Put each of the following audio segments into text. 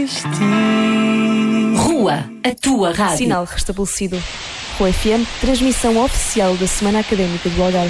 destino. Rua, a tua rádio. Sinal restabelecido. Rua FM, transmissão oficial da Semana Académica do Algarve.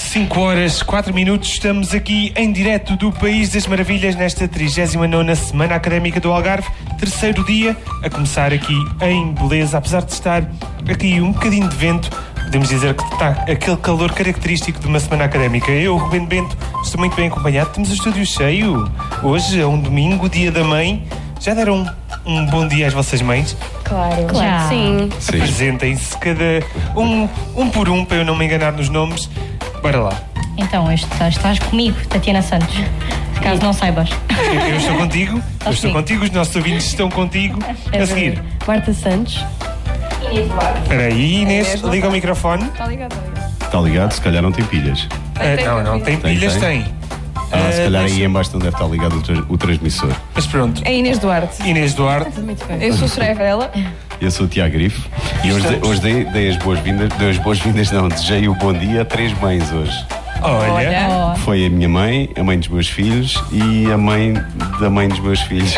5h04, estamos aqui em direto do País das Maravilhas nesta 39ª Semana Académica do Algarve, terceiro dia, a começar aqui em beleza, apesar de estar aqui um bocadinho de vento, podemos dizer que está aquele calor característico de uma semana académica. Eu, Rubén Bento, estou muito bem acompanhado, temos o estúdio cheio, hoje é um domingo, dia da mãe, já deram um bom dia às vossas mães? Claro. Sim. Apresentem-se, cada um por um, para eu não me enganar nos nomes. Bora lá. Então, estás comigo, Tatiana Santos, caso não saibas. Eu estou contigo, os nossos ouvintes estão contigo. A seguir, Marta Santos. Inês Duarte. espera aí, Inês, liga o microfone. Está ligado. Está ligado? Se calhar não tem pilhas. Não, tem pilhas, tem. Se calhar aí em baixo não deve estar ligado o transmissor. Mas pronto, É Inês Duarte. Inês Duarte. Muito bem. Eu sou Soraya Varela. Eu sou o Tiago Grifo e hoje dei as boas-vindas, não, desejei o bom dia a 3 mães hoje. Olha, Foi a minha mãe, a mãe dos meus filhos e a mãe da mãe dos meus filhos.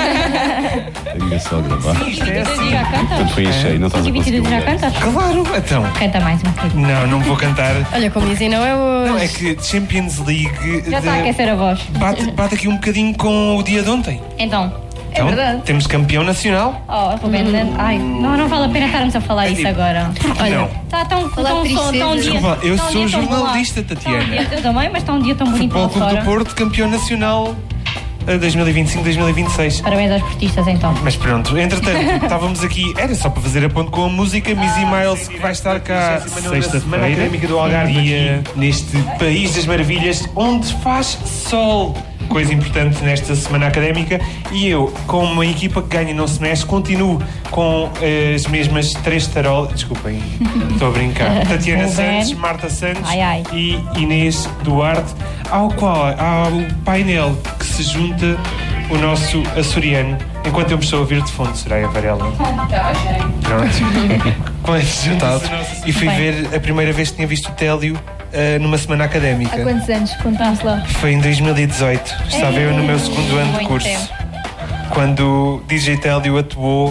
A minha sogra, vá. Já canta? Portanto foi em cheio, não estás a conseguir 22 já ouvir. cantas? claro, então. Canta mais um bocadinho. Não vou cantar. Olha, como dizem, não é hoje. Não, é que Champions League Já está a aquecer a voz. bate aqui um bocadinho com o dia de ontem. Então, Então, verdade. temos campeão nacional. Rubén, ai, não vale a pena estarmos a falar isso agora. Olha, não. Está tão um dia. Desculpa, eu tá um sou dia tão bom lá. jornalista, Tatiana. Eu também, mas está um dia tão bonito Futebol lá Clube do fora. Porto, campeão nacional 2025-2026. Parabéns aos portistas, então. Mas pronto, entretanto, estávamos aqui, era só para fazer a ponto com a música Missy Miles, que vai estar cá sexta-feira, Académica do Algarve, neste País das Maravilhas, onde faz sol. Coisa importante nesta semana académica. E eu, com uma equipa que ganha e não se mexe, continuo com as mesmas 3 tarolas. Desculpem, estou a brincar. Tatiana Rubén. Santos, Marta Santos Ai. e Inês Duarte, ao painel que se junta o nosso açoriano, enquanto eu me estou a ouvir de fundo, Soraya Varela. Pronto. Quando se juntado. E fui ver a primeira vez que tinha visto o Télio numa semana académica. Há quantos anos? Conta-nos lá. Foi em 2018. Estava eu no meu segundo ano de Muito curso. tempo. Quando DJ Télio atuou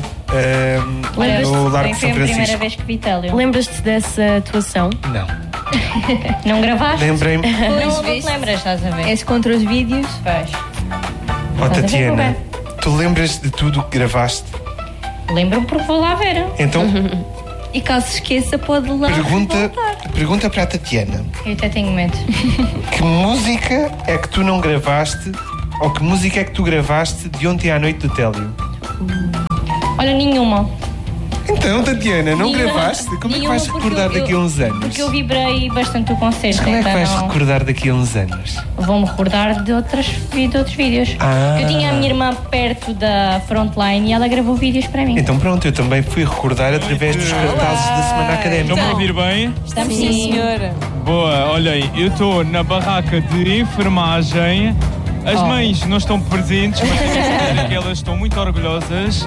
no Largo de Foi São a primeira Francisco. vez que vi Télio. Lembras-te dessa atuação? Não. Não gravaste? Lembrei-me. Não te lembras, estás a ver? És contra os vídeos? Pois. Oh, Estás a ver, Tatiana, Rubén? tu lembras de tudo o que gravaste? Lembro-me porque vou lá ver. Então, E caso se esqueça, pode lá pergunta para a Tatiana. Eu até tenho medo. Que música é que tu não gravaste, ou que música é que tu gravaste de ontem à noite do Télio? Olha, nenhuma. Então, Tatiana, não Nenhuma. gravaste? Como é que Nenhuma, vais porque recordar daqui a uns anos? Porque eu vibrei bastante o concerto. Como é que então vais recordar daqui a uns anos? Vou-me recordar de outros vídeos. Ah. Eu tinha a minha irmã perto da frontline e ela gravou vídeos para mim. Então pronto, eu também fui recordar através dos cartazes da Semana Académica. Estão-me a ouvir bem? Estamos Sim, senhora. Boa, olhem, eu estou na barraca de enfermagem. As mães não estão presentes, mas tenho certeza que elas estão muito orgulhosas.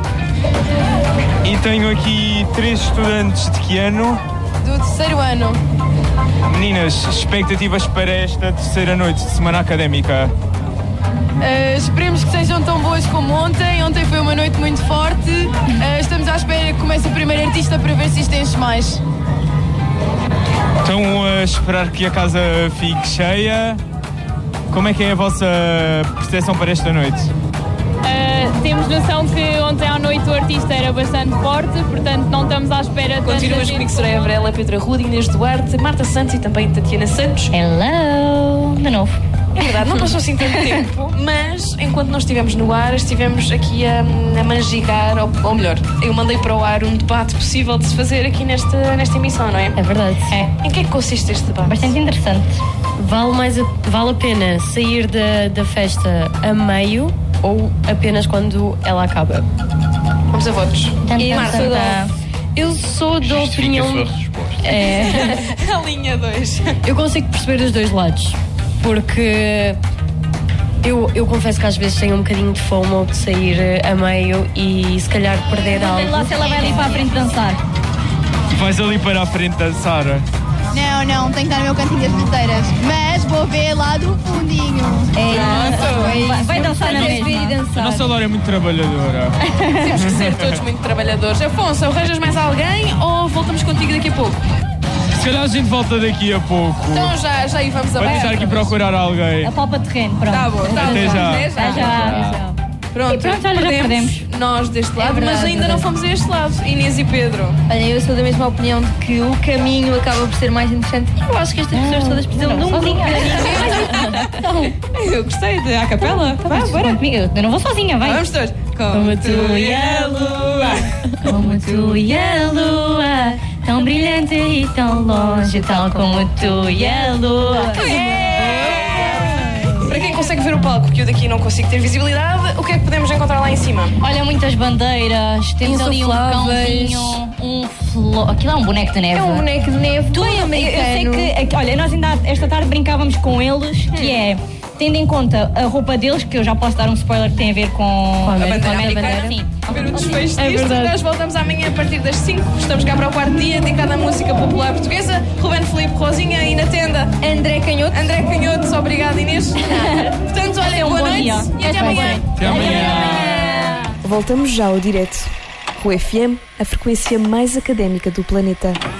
E tenho aqui 3 estudantes de que ano? Do terceiro ano. Meninas, expectativas para esta terceira noite de Semana Académica? Esperemos que sejam tão boas como ontem. Ontem foi uma noite muito forte. Estamos à espera que comece o primeiro artista para ver se isto enche mais. Estão a esperar que a casa fique cheia? Como é que é a vossa percepção para esta noite? Temos noção que ontem à noite o artista era bastante forte, portanto não estamos à espera de Continuas comigo, Soraya Varela, Pedro Arruda, Inês Duarte, Marta Santos e também Tatiana Santos. Hello! De novo. É verdade, não passou assim tanto tempo, mas enquanto nós estivemos no ar, estivemos aqui a mangigar, ou melhor, eu mandei para o ar um debate possível de se fazer aqui nesta emissão, não é? É verdade. Em que é que consiste este debate? Bastante interessante. Vale a pena sair da festa a meio ou apenas quando ela acaba? Vamos a votos. E Marta, Eu sou da Justifica a opinião. sua resposta. a linha 2. Eu consigo perceber os dois lados. Porque eu confesso que às vezes tenho um bocadinho de FOMO de sair a meio e se calhar perder Olha algo. lá se ela vai ali para a frente dançar. Vais ali para a frente dançar? Não, tem que estar no meu cantinho das bilheteiras. Mas vou ver lá do fundinho. Vai dançar na mesma. A nossa Laura é muito trabalhadora. Temos que ser todos muito trabalhadores. Afonso, arranjas mais alguém ou voltamos contigo daqui a pouco? Se calhar a gente volta daqui a pouco. Então já aí vamos Vai abaixo. deixar aqui procurar alguém. A palpa terreno, pronto. Tá bom, tá Até bom. já. Até já. Pronto, E pronto, olha, já perdemos. nós deste lado, verdade, mas ainda não fomos a este lado. Inês e Pedro. Olha, eu sou da mesma opinião de que o caminho acaba por ser mais interessante. Eu acho que estas pessoas todas precisam de um grupo de amigos. Eu gostei de a capela. Vá, bora. Comigo, eu não vou sozinha, vai. Vamos todos. Como tu e a lua, como tu e a lua, tão brilhante e tão longe, tal como tu e a lua. Para quem consegue ver o palco, que eu daqui não consigo ter visibilidade, o que é que podemos encontrar lá em cima? Olha, muitas bandeiras, temos ali um Insufláveis. cãozinho, aquilo é um boneco de neve. É um boneco de neve. Tu, eu sei que, olha, nós ainda esta tarde brincávamos com eles, que é, tendo em conta a roupa deles, que eu já posso dar um spoiler que tem a ver com a bandeira americana. Sim. A ver o desfecho É disto. verdade. Nós voltamos amanhã a partir das 5. Estamos cá para o quarto dia, dedicado à música popular portuguesa. Ruben Filipe, Rosinha e na tenda André Canhoto. André Canhoto. Obrigado, Inês. Portanto, olha, boa bom noite dia. e até amanhã. Até amanhã. Voltamos já ao direto. Rua FM, a frequência mais académica do planeta.